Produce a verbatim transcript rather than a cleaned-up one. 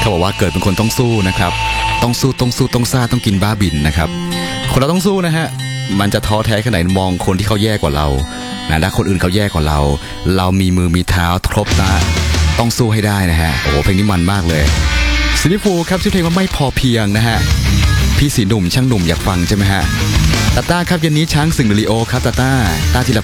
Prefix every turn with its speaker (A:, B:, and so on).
A: เขาบอกว่าเกิดเป็นคนต้องสู้นะครับต้องสู้ต้องสู้ต้องซ่าต้องกินบ้าบินนะครับคนเราต้องสู้นะฮะมันจะท้อแท้แค่ไหนมองคนที่เขาแย่กว่าเรานะและคนอื่นเขาแย่กว่าเราเรามีมือมีเท้าครบนะต้องสู้ให้ได้นะฮะโอ้โหเพลงนี้มันมากเลยซินิฟูครับชื่อเพลงว่าไม่พอเพียงนะฮะพี่สีหนุ่มช่างหนุ่มอยากฟังใช่ไหมฮะตาต้าครับเย็นนี้ช้างสึงหรือลีโอครับตาต้าต้าธีร